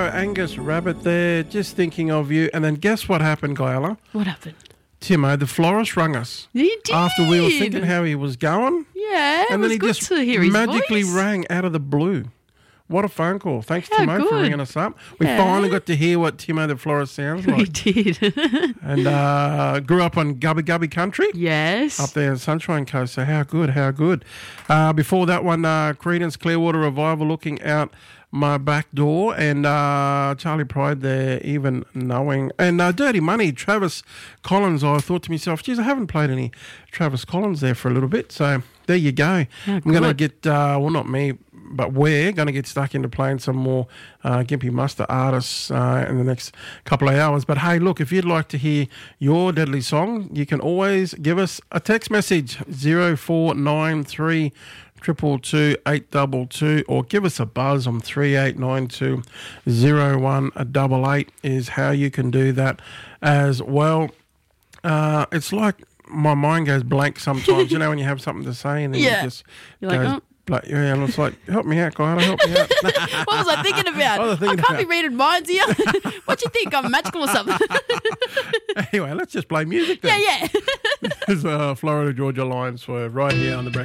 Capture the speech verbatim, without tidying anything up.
Angus Rabbit there, just thinking of you. And then guess what happened, Guyala? What happened? Timo, the florist rung us. You did. After we were thinking how he was going. Yeah, it and was then he good just to hear his magically voice. rang out of the blue. What a phone call. Thanks, How Timo, for good. ringing us up. We Yeah. finally got to hear what Timo the florist sounds We like. did. and uh, grew up on Gubby Gubby country. Yes. Up there in Sunshine Coast. So how good, how good. Uh, before that one, uh, Creedence Clearwater Revival, Looking Out My Back Door, and uh, Charlie Pride there, Even Knowing. And uh, Dirty Money, Travis Collins. I thought to myself, geez, I haven't played any Travis Collins there for a little bit. So there you go. How I'm going to good. get, uh, well, not me, but we're going to get stuck into playing some more uh, Gimpy Muster artists uh, in the next couple of hours. But hey, look, if you'd like to hear your deadly song, you can always give us a text message, zero four nine three Triple two eight double two, or give us a buzz on three eight nine two zero one double eight is how you can do that as well. Uh, it's like my mind goes blank sometimes, you know, when you have something to say and then Yeah. you just You're like, goes oh. blank. Yeah, and it's like, help me out, Guyana, help me out. What was I thinking about? What was I thinking I can't be about? reading minds here. What you think? I'm magical or something? Anyway, let's just play music yeah, then. yeah. This is uh, Florida Georgia Line Swerve right here on the breakfast.